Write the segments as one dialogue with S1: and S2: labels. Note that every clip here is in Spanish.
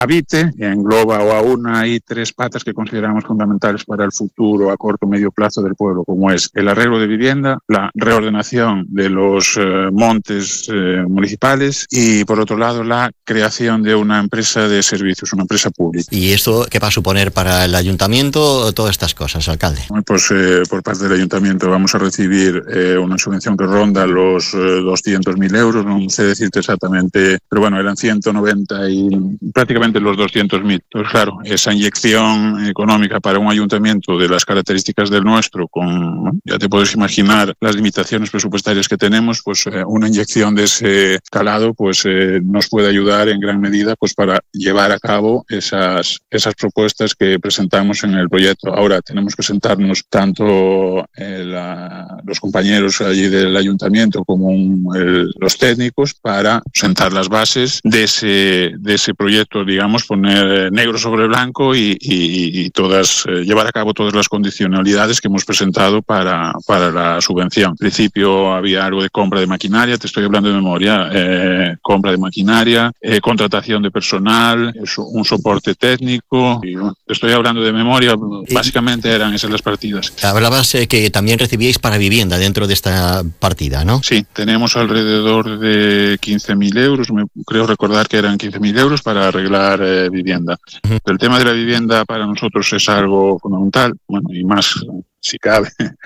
S1: Habite engloba o aúna ahí tres patas que consideramos fundamentales para el futuro a corto o medio plazo del pueblo, como es el arreglo de vivienda, la reordenación de los montes municipales y, por otro lado, la creación de una empresa de servicios, una empresa pública.
S2: ¿Y esto qué va a suponer para el ayuntamiento, todas estas cosas, alcalde?
S1: Pues por parte del ayuntamiento vamos a recibir una subvención que ronda los 200.000 euros, no sé decirte exactamente, pero bueno, eran 190 y prácticamente los 200.000. Entonces, claro, esa inyección económica para un ayuntamiento de las características del nuestro, ya te puedes imaginar las limitaciones presupuestarias que tenemos, pues una inyección de ese calado pues nos puede ayudar en gran medida pues para llevar a cabo esas propuestas que presentamos en el proyecto. Ahora tenemos que sentarnos tanto los compañeros allí del ayuntamiento como los técnicos para sentar las bases de ese proyecto, digamos, poner negro sobre blanco y llevar a cabo todas las condicionalidades que hemos presentado para la subvención. En principio había algo de compra de maquinaria, te estoy hablando de memoria, compra de maquinaria, contratación de personal, un soporte técnico, y bueno, te estoy hablando de memoria, básicamente eran esas las partidas.
S2: Hablabas que también recibíais para vivienda dentro de esta partida, ¿no?
S1: Sí, tenemos alrededor de 15.000 euros, creo recordar que eran 15.000 euros para arreglar vivienda. El tema de la vivienda para nosotros es algo fundamental, bueno, y más si cabe.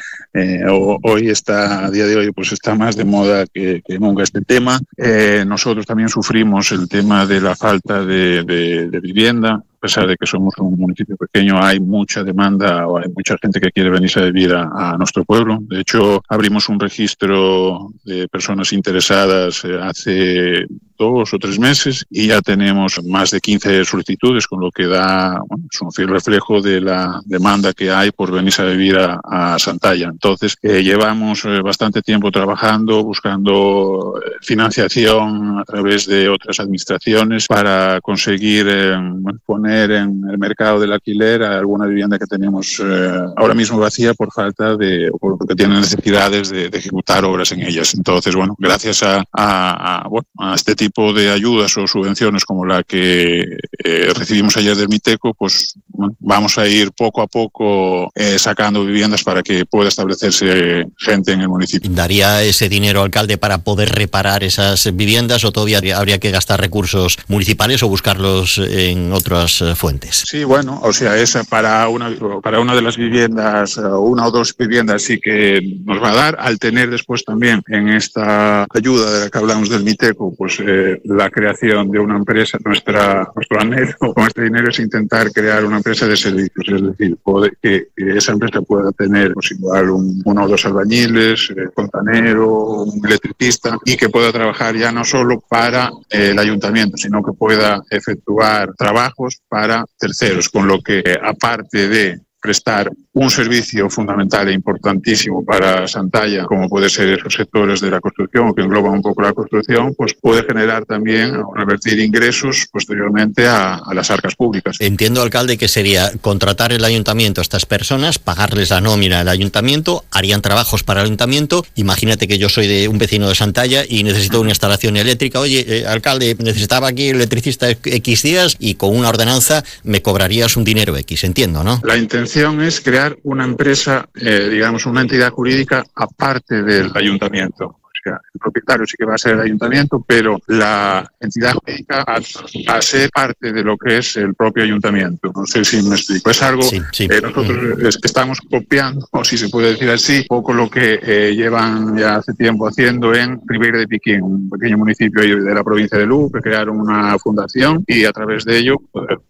S1: Hoy a día de hoy, pues está más de moda que nunca este tema. Nosotros también sufrimos el tema de la falta de vivienda. A pesar de que somos un municipio pequeño, hay mucha demanda o hay mucha gente que quiere venirse a vivir a nuestro pueblo. De hecho, abrimos un registro de personas interesadas hace 2 o 3 meses y ya tenemos más de 15 solicitudes, con lo que es un fiel reflejo de la demanda que hay por venirse a vivir a Santalla. Entonces, llevamos bastante tiempo trabajando, buscando financiación a través de otras administraciones para conseguir poner en el mercado del alquiler a alguna vivienda que tenemos ahora mismo vacía porque tienen necesidades de ejecutar obras en ellas. Entonces, bueno, gracias a este tipo de ayudas o subvenciones como la que recibimos ayer del Miteco, pues bueno, vamos a ir poco a poco sacando viviendas para que pueda establecerse gente en el municipio.
S2: ¿Daría ese dinero, alcalde, para poder reparar esas viviendas o todavía habría que gastar recursos municipales o buscarlos en otras fuentes?
S1: Sí, bueno, o sea, esa para una de las viviendas, una o dos viviendas sí que nos va a dar, al tener después también en esta ayuda de la que hablamos del Miteco, pues la creación de una empresa, nuestro anhelo con este dinero es intentar crear una empresa de servicios, es decir, que esa empresa pueda tener pues igual uno o dos albañiles, fontanero, un electricista, y que pueda trabajar ya no solo para el ayuntamiento, sino que pueda efectuar trabajos para terceros, con lo que aparte de prestar un servicio fundamental e importantísimo para Santalla, como puede ser esos sectores de la construcción, que engloban un poco la construcción, pues puede generar también o revertir ingresos posteriormente a las arcas públicas.
S2: Entiendo, alcalde, que sería contratar el ayuntamiento a estas personas, pagarles la nómina al ayuntamiento, harían trabajos para el ayuntamiento. Imagínate que yo soy de un vecino de Santalla y necesito una instalación eléctrica. Oye, alcalde, necesitaba aquí electricista X días y con una ordenanza me cobrarías un dinero X, entiendo, ¿no?
S1: La intención es crear una empresa, digamos, una entidad jurídica aparte del ayuntamiento. El propietario sí que va a ser el ayuntamiento, pero la entidad jurídica a ser parte de lo que es el propio ayuntamiento. No sé si me explico. Es algo que nosotros estamos copiando, o si se puede decir así, un poco lo que llevan ya hace tiempo haciendo en Ribeira de Piquín, un pequeño municipio de la provincia de Lugo, que crearon una fundación y a través de ella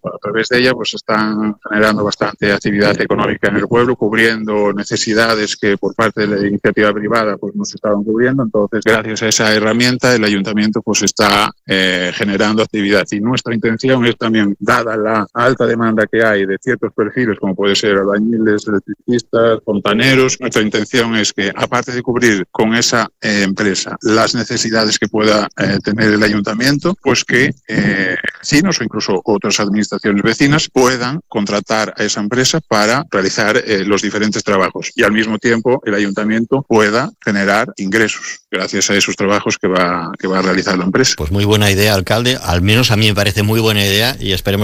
S1: pues están generando bastante actividad económica en el pueblo, cubriendo necesidades que por parte de la iniciativa privada pues no se estaban cubriendo. Entonces, gracias a esa herramienta, el ayuntamiento pues está generando actividad. Y nuestra intención es también, dada la alta demanda que hay de ciertos perfiles, como puede ser albañiles, electricistas, fontaneros, nuestra intención es que, aparte de cubrir con esa empresa las necesidades que pueda tener el ayuntamiento, pues que vecinos o incluso otras administraciones asociaciones vecinas puedan contratar a esa empresa para realizar los diferentes trabajos y al mismo tiempo el ayuntamiento pueda generar ingresos gracias a esos trabajos que va a realizar la empresa.
S2: Pues muy buena idea, alcalde. Al menos a mí me parece muy buena idea y esperemos